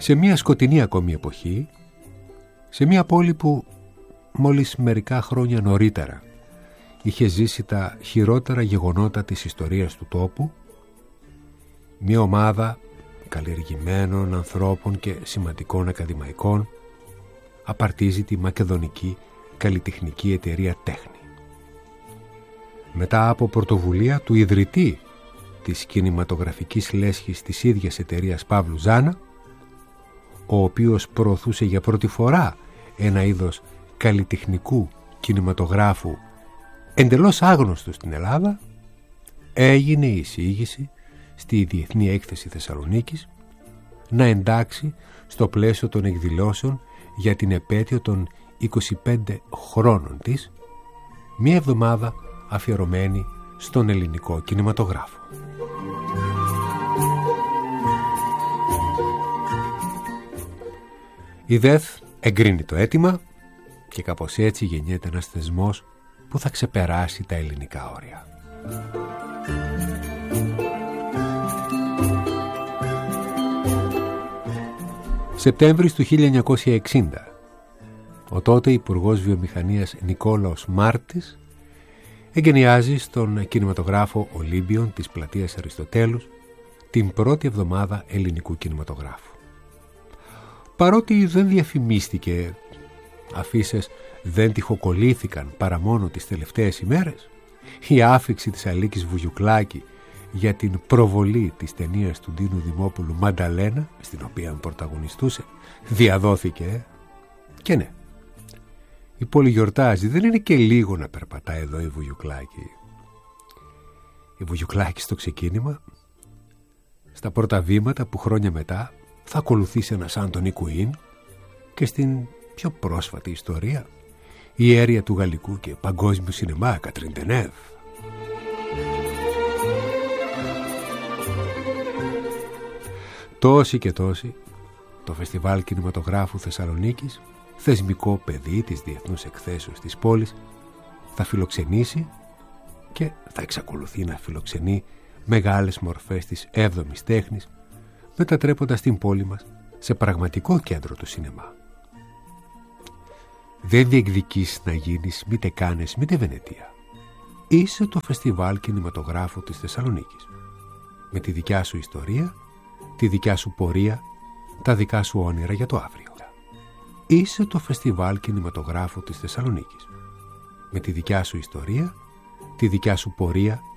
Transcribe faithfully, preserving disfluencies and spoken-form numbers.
Σε μια σκοτεινή ακόμη εποχή, σε μια πόλη που μόλις μερικά χρόνια νωρίτερα είχε ζήσει τα χειρότερα γεγονότα της ιστορίας του τόπου, μια ομάδα καλλιεργημένων ανθρώπων και σημαντικών ακαδημαϊκών απαρτίζει τη μακεδονική καλλιτεχνική εταιρεία Τέχνη. Μετά από πρωτοβουλία του ιδρυτή της κινηματογραφικής λέσχης της ίδιας εταιρείας Παύλου Ζάνα, ο οποίος προωθούσε για πρώτη φορά ένα είδος καλλιτεχνικού κινηματογράφου εντελώς άγνωστο στην Ελλάδα, έγινε η εισήγηση στη Διεθνή Έκθεση Θεσσαλονίκης να εντάξει στο πλαίσιο των εκδηλώσεων για την επέτειο των είκοσι πέντε χρόνων της μία εβδομάδα αφιερωμένη στον ελληνικό κινηματογράφο. Η ΔΕΘ εγκρίνει το αίτημα και κάπως έτσι γεννιέται ένας θεσμός που θα ξεπεράσει τα ελληνικά όρια. Σεπτέμβρης του χίλια εννιακόσια εξήντα, ο τότε Υπουργός Βιομηχανίας Νικόλαος Μάρτης εγκαινιάζει στον κινηματογράφο Ολύμπιον της πλατείας Αριστοτέλους την πρώτη εβδομάδα ελληνικού κινηματογράφου. Παρότι δεν διαφημίστηκε, αφίσες δεν τυχοκολλήθηκαν παρά μόνο τις τελευταίες ημέρες, η άφιξη της Αλίκης Βουγιουκλάκη για την προβολή της ταινίας του Ντίνου Δημόπουλου Μανταλένα, στην οποία πρωταγωνιστούσε, διαδόθηκε. Και ναι, η πόλη γιορτάζει, δεν είναι και λίγο να περπατάει εδώ η Βουγιουκλάκη. Η Βουγιουκλάκη στο ξεκίνημα, στα πρώτα βήματα που χρόνια μετά θα ακολουθήσει ένας Άντονι Κουίν και στην πιο πρόσφατη ιστορία η αίρια του γαλλικού και παγκόσμιου σινεμά Κατρίν Ντενέβ. Τόσοι και τόσοι, το Φεστιβάλ Κινηματογράφου Θεσσαλονίκης, θεσμικό παιδί της διεθνούς εκθέσεως της πόλης, θα φιλοξενήσει και θα εξακολουθεί να φιλοξενεί μεγάλες μορφές της έβδομης τέχνης, μετατρέποντας την πόλη μας σε πραγματικό κέντρο του σινεμά. Δεν διεκδικείς να γίνεις μήτε Κάνες μήτε Βενετία. Είσαι το Φεστιβάλ Κινηματογράφου της Θεσσαλονίκης, με τη δικιά σου ιστορία, τη δικιά σου πορεία, τα δικά σου όνειρα για το αύριο. Είσαι το Φεστιβάλ Κινηματογράφου της Θεσσαλονίκης, με τη δικιά σου ιστορία, τη δικιά σου πορεία,